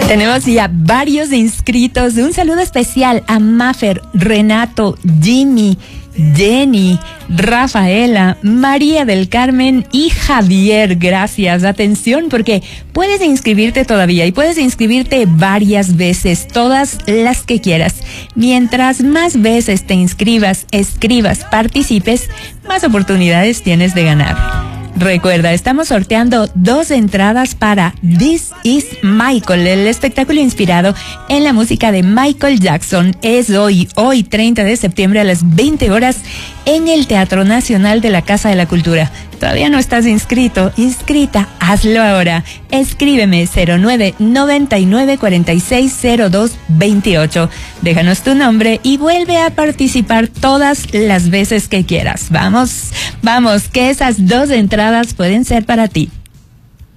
Tenemos ya varios inscritos. Un saludo especial a Mafer, Renato, Jimmy, Jenny, Rafaela, María del Carmen y Javier. Gracias. Atención, porque puedes inscribirte todavía y puedes inscribirte varias veces, todas las que quieras. Mientras más veces te inscribas, escribas, participes, más oportunidades tienes de ganar. Recuerda, estamos sorteando 2 entradas para This is Michael, el espectáculo inspirado en la música de Michael Jackson. Es hoy 30 de septiembre a las 20 horas en el Teatro Nacional de la Casa de la Cultura. ¿Todavía no estás inscrita? Hazlo ahora. Escríbeme 0999460228. Déjanos tu nombre y vuelve a participar todas las veces que quieras. Vamos, que esas 2 entradas pueden ser para ti.